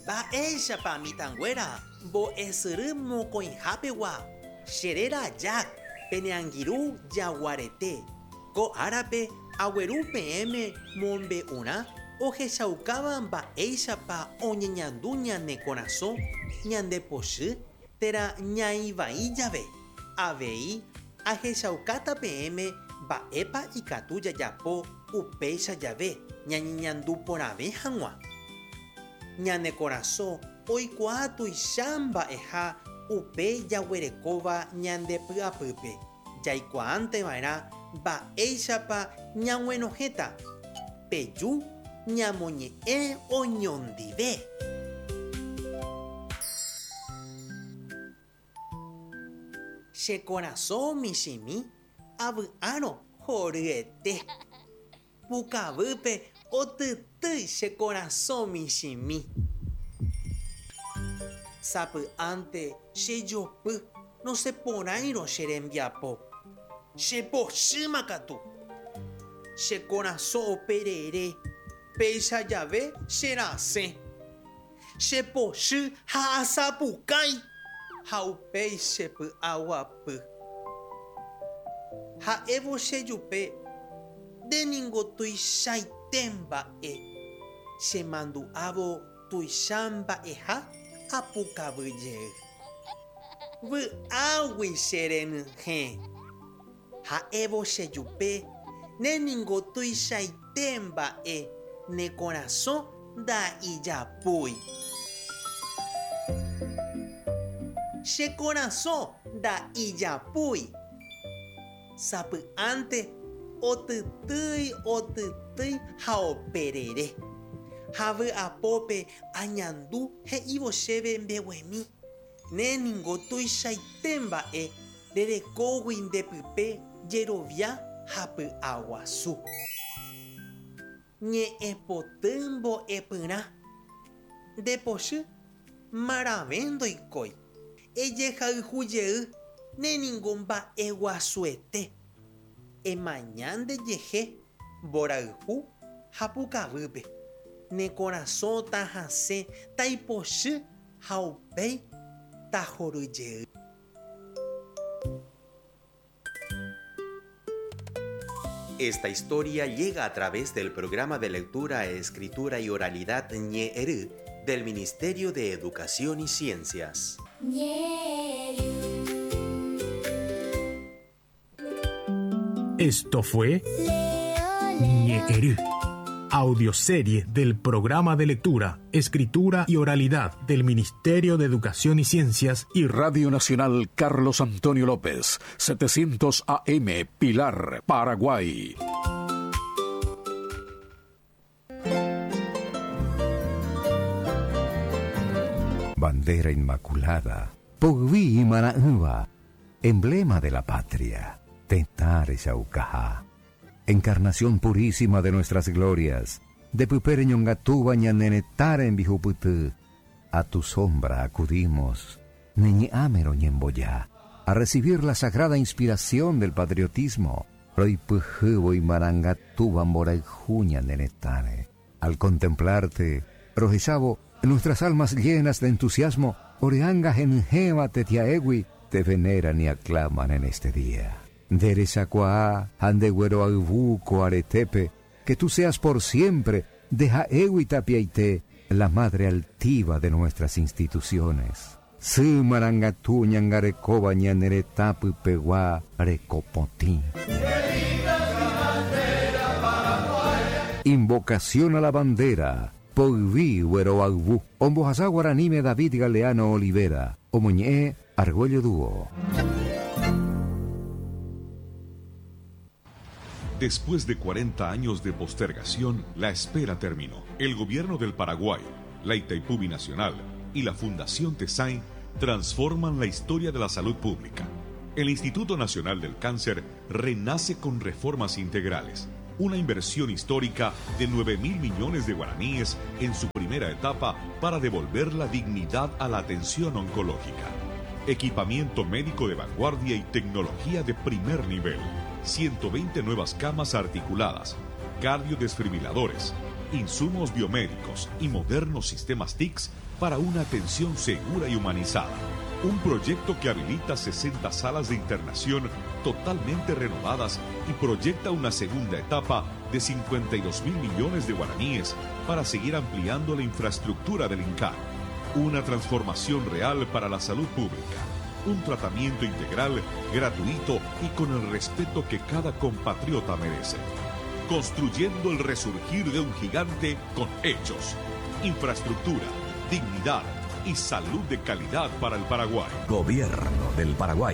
Mba'éichapa mitãnguéra mbo'esyry mokõihápegua chereraja peneangirũ jaguarete ko árape agueru peẽme mombe'urã ohechaukáva mba'éichapa oñeñandu ñane korasõ ñande pochy térã ñaivai jave avei ahechaukáta peẽme mba'épa ikatu jajapo upéicha jave ñañeñandu porãve hag̃ua. Ñane korasõ oikuaa tuicha mba'eha upe jaguerekóva ñande py'apýpe jaikuaanteva'erã mba'éichapa ñag̃uenohéta peju ñamoñe'ẽ oñondive. Che korasõ michĩmi avy'árõ horyete pukavýpe otytýi che korasõ michĩmi. Sapy'ánte chejopy noseporãirõ che rembiapo chepochýma katu che korasõ operere péicha jave cherasẽ chepochy ha asapukái ha upéi chepy'aguapy. Ha'évo chejupe ndéniko tuichaite mba'e chemandu'ávo tuicha mba'eha apukavyjey vy'águi cherenyhẽ. Ha'évo chejupe ndéniko tuichaite mba'e ne korasõ nda'ijapúi. Che korasõ nda'ijapúi. Sapy'ánte otytýi ha operere. Ha vy'apópe añandu he'ívo chéve mbeguemi. Ndéniko tuichaite mba'e rerekógui ndepype jerovia ha py'aguasu. Ñe'ẽpoty mbo'epyrã ndepochy marave ndoikói ejehayhujey ndéniko mba'e guasuete emaña ndejehe mborayhu ha pukavýpe ne korasõ tahasẽ taipochy ha upéi tahoryjey. Esta historia llega a través del programa de lectura, escritura y oralidad Ñe'ẽry del Ministerio de Educación y Ciencias. Esto fue Ñe'ẽry, audioserie del programa de lectura, escritura y oralidad del Ministerio de Educación y Ciencias y Radio Nacional Carlos Antonio López, 700 AM, Pilar, Paraguay. Bandera inmaculada, Pogví Manaúba, emblema de la patria, Tentare Chaucajá, encarnación purísima de nuestras glorias, de Pupere Ñongatuba Ñanenetare en Bijuputú, a tu sombra acudimos, Neñamero Ñemboyá, a recibir la sagrada inspiración del patriotismo, Roipujubo y Marangatuba Moraijuña Nenetare. Al contemplarte, Rojechavo, nuestras almas llenas de entusiasmo, Oreanga Genjema Tetiaegui, te veneran y aclaman en este día. Derechacuá, Andegüero Agubuco, Aretepe, que tú seas por siempre, de Jaegui Tapiaite, la madre altiva de nuestras instituciones. Sumarangatú Ñangarecoba Ñaneretapu Peguá Recopotí. Invocación a la bandera. Pogví Güero Agbú, Ombojazá Guaranime David Galeano Olivera, Omoñé Argüello Dúo. Después de 40 años de postergación, la espera terminó. El gobierno del Paraguay, la Itaipú Binacional y la Fundación Tesain transforman la historia de la salud pública. El Instituto Nacional del Cáncer renace con reformas integrales. Una inversión histórica de 9.000 millones de guaraníes en su primera etapa para devolver la dignidad a la atención oncológica. Equipamiento médico de vanguardia y tecnología de primer nivel. 120 nuevas camas articuladas, cardiodesfibriladores, insumos biomédicos y modernos sistemas TICS para una atención segura y humanizada. Un proyecto que habilita 60 salas de internación totalmente renovadas y proyecta una segunda etapa de 52.000 millones de guaraníes para seguir ampliando la infraestructura del INCAR. Una transformación real para la salud pública. Un tratamiento integral, gratuito y con el respeto que cada compatriota merece. Construyendo el resurgir de un gigante con hechos. Infraestructura, dignidad y salud de calidad para el Paraguay. Gobierno del Paraguay.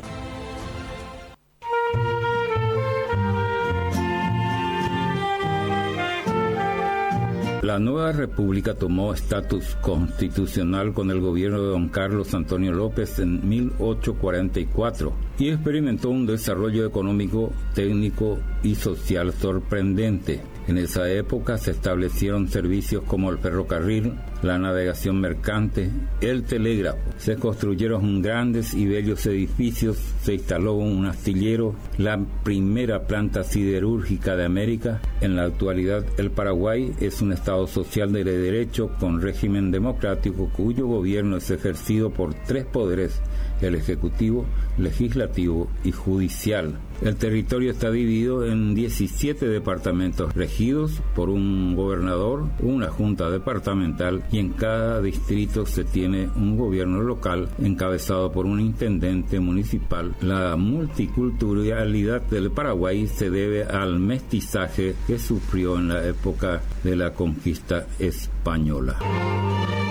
La nueva república tomó estatus constitucional con el gobierno de don Carlos Antonio López en 1844 y experimentó un desarrollo económico, técnico y social sorprendente. En esa época se establecieron servicios como el ferrocarril, la navegación mercante, el telégrafo. Se construyeron grandes y bellos edificios, se instaló un astillero, la primera planta siderúrgica de América. En la actualidad, el Paraguay es un Estado social de derecho con régimen democrático cuyo gobierno es ejercido por 3 poderes: el ejecutivo, legislativo y judicial. El territorio está dividido en 17 departamentos regidos por un gobernador, una junta departamental y en cada distrito se tiene un gobierno local encabezado por un intendente municipal. La multiculturalidad del Paraguay se debe al mestizaje que sufrió en la época de la conquista española.